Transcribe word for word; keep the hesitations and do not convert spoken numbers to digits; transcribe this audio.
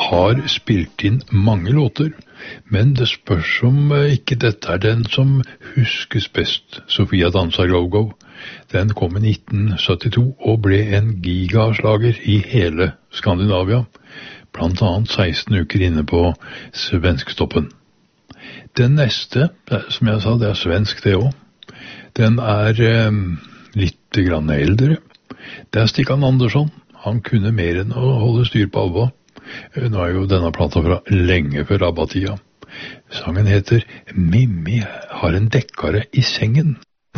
har spilt inn mange låter, men det spørs om ikke dette er den som huskes best, Sofia danser go-go. Den kom i nitten syttito og ble en gigaslager i hele Skandinavia, blant annet seksten uker inne på svensktoppen. Den neste, som jeg sa, det er svensk det også. Den er eh, litt grann eldre. Det er Stikkan Andersson. Han kunne mer enn å holde styr på ABBA. Nå er jo denne plata fra lenge før ABBA-tida. Sangen heter Mimmi har en dekkare i sengen.